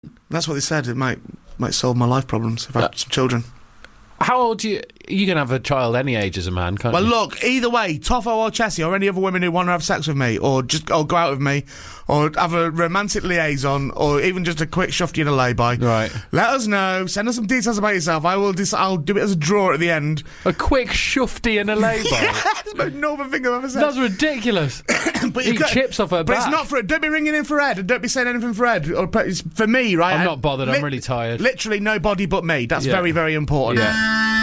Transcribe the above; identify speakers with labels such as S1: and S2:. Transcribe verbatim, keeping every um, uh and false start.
S1: That's what they said. It might might solve my life problems if I had some children.
S2: How old do you... You can have a child any age as a man, can't
S1: Well,
S2: you?
S1: look, either way, Toffo or Chessie or any other women who want to have sex with me or just or go out with me or have a romantic liaison or even just a quick shufty and a lay-by.
S2: Right.
S1: Let us know. Send us some details about yourself. I will dis- I'll do it as a draw at the end.
S2: A quick shufty and a lay-by?
S1: That's the most normal thing I've ever said.
S2: That's ridiculous.
S1: But
S2: Eat
S1: got,
S2: chips off her
S1: But
S2: back.
S1: it's not for... Don't be ringing in for Ed and don't be saying anything for Ed. Or, it's for me, right?
S2: I'm
S1: I-
S2: not bothered. I'm
S1: Lit-
S2: really tired.
S1: Literally nobody but me. That's
S2: Yeah.
S1: very, very important.
S2: Yeah.